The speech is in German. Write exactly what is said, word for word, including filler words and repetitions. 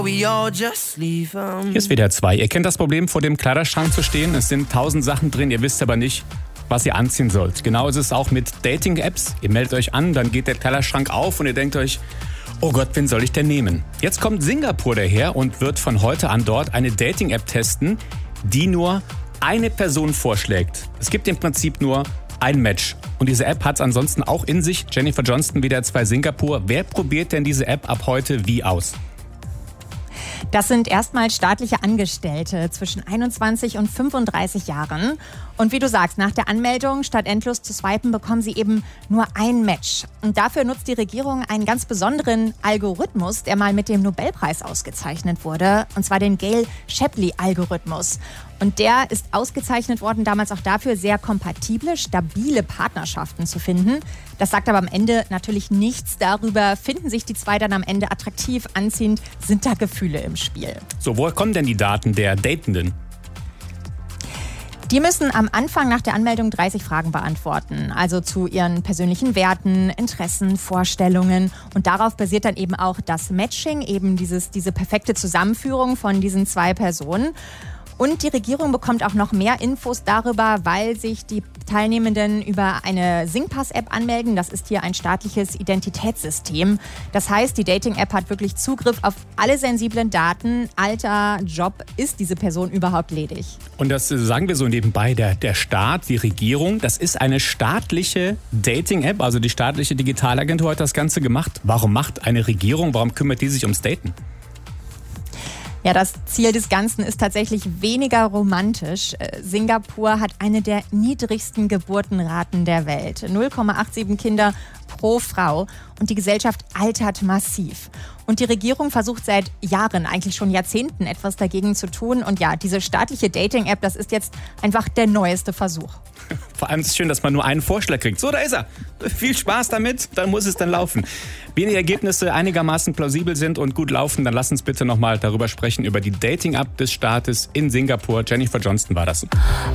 Hier ist W D R zwei. Ihr kennt das Problem, vor dem Kleiderschrank zu stehen. Es sind tausend Sachen drin, ihr wisst aber nicht, was ihr anziehen sollt. Genau ist es auch mit Dating-Apps. Ihr meldet euch an, dann geht der Kleiderschrank auf und ihr denkt euch, oh Gott, wen soll ich denn nehmen? Jetzt kommt Singapur daher und wird von heute an dort eine Dating-App testen, die nur eine Person vorschlägt. Es gibt im Prinzip nur ein Match. Und diese App hat es ansonsten auch in sich. Jennifer Johnston, W D R zwei Singapur. Wer probiert denn diese App ab heute wie aus? Das sind erstmal staatliche Angestellte zwischen einundzwanzig und fünfunddreißig Jahren. Und wie du sagst, nach der Anmeldung, statt endlos zu swipen, bekommen sie eben nur ein Match. Und dafür nutzt die Regierung einen ganz besonderen Algorithmus, der mal mit dem Nobelpreis ausgezeichnet wurde. Und zwar den Gale-Shapley-Algorithmus. Und der ist ausgezeichnet worden damals auch dafür, sehr kompatible, stabile Partnerschaften zu finden. Das sagt aber am Ende natürlich nichts darüber, finden sich die zwei dann am Ende attraktiv, anziehend, sind da Gefühle im Spiel. So, woher kommen denn die Daten der Datenden? Die müssen am Anfang nach der Anmeldung dreißig Fragen beantworten, also zu ihren persönlichen Werten, Interessen, Vorstellungen. Und darauf basiert dann eben auch das Matching, eben dieses, diese perfekte Zusammenführung von diesen zwei Personen. Und die Regierung bekommt auch noch mehr Infos darüber, weil sich die Teilnehmenden über eine Singpass-App anmelden. Das ist hier ein staatliches Identitätssystem. Das heißt, die Dating-App hat wirklich Zugriff auf alle sensiblen Daten. Alter, Job, ist diese Person überhaupt ledig? Und das sagen wir so nebenbei, der, der Staat, die Regierung, das ist eine staatliche Dating-App, also die staatliche Digitalagentur hat das Ganze gemacht. Warum macht eine Regierung, warum kümmert die sich ums Daten? Ja, das Ziel des Ganzen ist tatsächlich weniger romantisch. Singapur hat eine der niedrigsten Geburtenraten der Welt. null Komma siebenundachtzig Kinder pro Frau. Und die Gesellschaft altert massiv. Und die Regierung versucht seit Jahren, eigentlich schon Jahrzehnten, etwas dagegen zu tun. Und ja, diese staatliche Dating-App, das ist jetzt einfach der neueste Versuch. Vor allem ist es schön, dass man nur einen Vorschlag kriegt. So, da ist er. Viel Spaß damit, dann muss es dann laufen. Wenn die Ergebnisse einigermaßen plausibel sind und gut laufen, dann lass uns bitte nochmal darüber sprechen, über die Dating-App des Staates in Singapur. Jennifer Johnston war das.